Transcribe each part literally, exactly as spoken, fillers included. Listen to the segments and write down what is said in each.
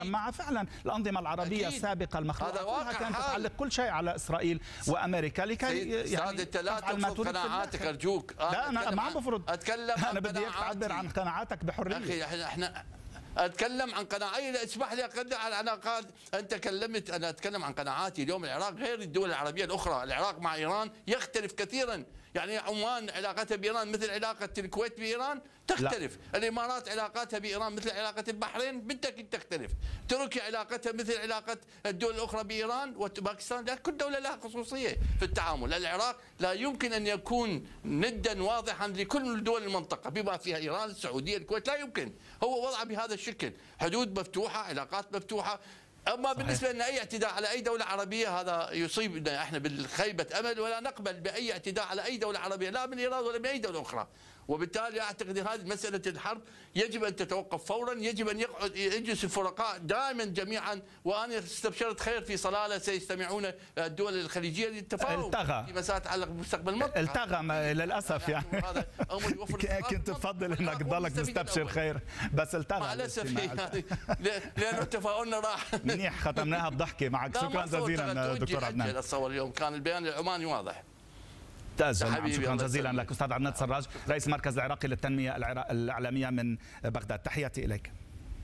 مع فعلا الأنظمة العربية أكيد. السابقة المخلوقة كلها كانت تعلق كل شيء على إسرائيل وأمريكا لكي يعني انت لا تفرض قناعاتك ارجوك. لا أنا ما عم بفرض، اتكلم أنا بدي إياك تعبر عن قناعاتك بحرية. أخي احنا احنا اتكلم عن قناعاتي، اسمح لي اقدم على العلاقات. انت كلمت، انا اتكلم عن قناعاتي. اليوم العراق غير الدول العربيه الاخرى، العراق مع ايران يختلف كثيرا. يعني عمان علاقتها بايران مثل علاقه الكويت بايران تختلف، لا. الامارات علاقاتها بايران مثل علاقه البحرين بالتاكيد تختلف، تركيا علاقتها مثل علاقه الدول الاخرى بايران وباكستان، كل دوله لها خصوصيه في التعامل. العراق لا يمكن ان يكون ندا واضحا لكل دول المنطقه بما فيها ايران، السعوديه، الكويت، لا يمكن. هو وضع بهذا الشكل، حدود مفتوحه، علاقات مفتوحه. اما صحيح. بالنسبه لنا اي اعتداء على اي دوله عربيه هذا يصيبنا احنا بالخيبه امل، ولا نقبل باي اعتداء على اي دوله عربيه لا من ايران ولا من اي دوله اخرى. وبالتالي اعتقد ان هذه مساله الحرب يجب ان تتوقف فورا، يجب ان يقعد يجلس الفرقاء دائما جميعا. وانا استبشرت خير في صلاله سيستمعون الدول الخليجيه للتفاهم في مسائل تتعلق بمستقبل المنطقه. التغى للاسف يعني كنت بفضل انك تضلك مستبشر خير بس التغى مع الاسف يعني لانه تفاؤلنا راح. منيح ختمناها بضحكه معك. شكرا جزيلا دكتور عدنان. اتصور اليوم كان البيان العماني واضح. شكرا جزيلا لك استاذ عدنان سراج، رئيس المركز العراقي للتنميه الاعلاميه من بغداد. تحياتي اليك.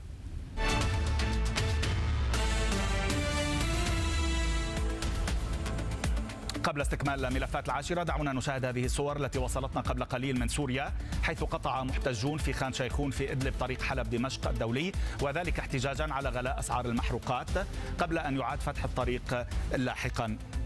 قبل استكمال ملفات العاشرة دعونا نشاهد هذه الصور التي وصلتنا قبل قليل من سوريا، حيث قطع محتجون في خان شيخون في إدلب طريق حلب دمشق الدولي، وذلك احتجاجا على غلاء أسعار المحروقات قبل أن يعاد فتح الطريق لاحقا.